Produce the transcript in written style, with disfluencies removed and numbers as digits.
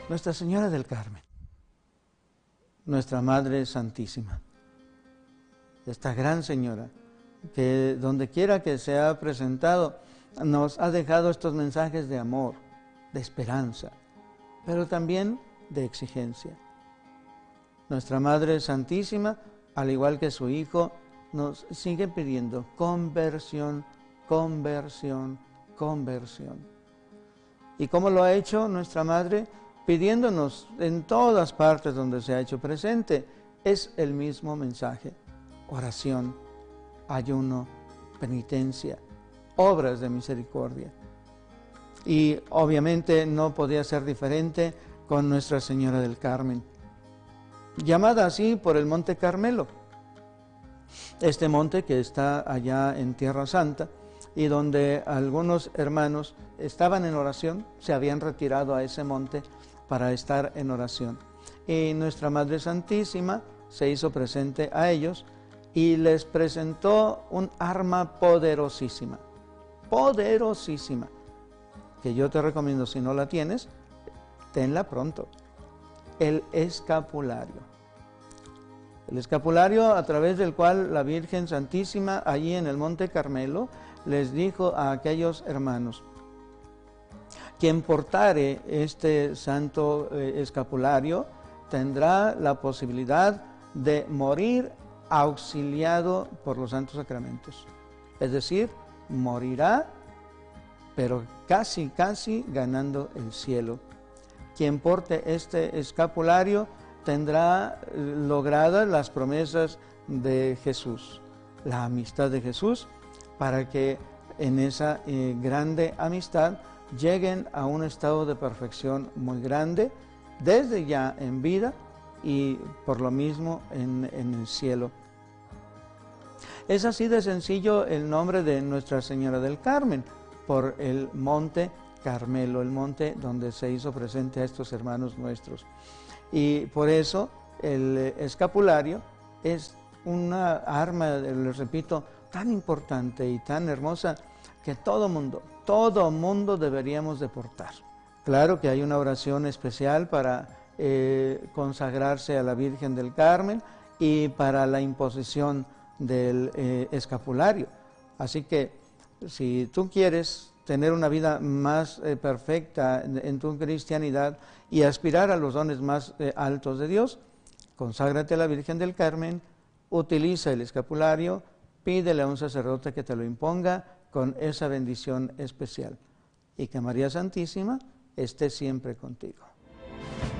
Nuestra Señora del Carmen, nuestra Madre Santísima, esta gran Señora, que donde quiera que se ha presentado, nos ha dejado estos mensajes de amor, de esperanza, pero también de exigencia. Nuestra Madre Santísima, al igual que su Hijo, nos sigue pidiendo conversión, conversión, conversión. ¿Y cómo lo ha hecho nuestra Madre? Pidiéndonos en todas partes donde se ha hecho presente, es el mismo mensaje: oración, ayuno, penitencia, obras de misericordia. Y obviamente no podía ser diferente con Nuestra Señora del Carmen, llamada así por el Monte Carmelo, este monte que está allá en Tierra Santa, y donde algunos hermanos estaban en oración, se habían retirado a ese monte para estar en oración. Y Nuestra Madre Santísima se hizo presente a ellos y les presentó un arma poderosísima, poderosísima, que yo te recomiendo, si no la tienes, tenla pronto: el escapulario. El escapulario a través del cual la Virgen Santísima, allí en el Monte Carmelo, les dijo a aquellos hermanos: quien portare este santo escapulario tendrá la posibilidad de morir auxiliado por los santos sacramentos. Es decir, morirá, pero casi ganando el cielo. Quien porte este escapulario tendrá logradas las promesas de Jesús, la amistad de Jesús, para que en esa grande amistad lleguen a un estado de perfección muy grande, desde ya en vida y por lo mismo en el cielo. Es así de sencillo el nombre de Nuestra Señora del Carmen, por el Monte Carmelo, el monte donde se hizo presente a estos hermanos nuestros. Y por eso el escapulario es una arma, les repito, tan importante y tan hermosa que todo mundo deberíamos de portar. Claro que hay una oración especial para consagrarse a la Virgen del Carmen y para la imposición del escapulario. Así que si tú quieres tener una vida más perfecta en tu cristianidad y aspirar a los dones más altos de Dios, conságrate a la Virgen del Carmen, utiliza el escapulario, pídele a un sacerdote que te lo imponga con esa bendición especial, y que María Santísima esté siempre contigo.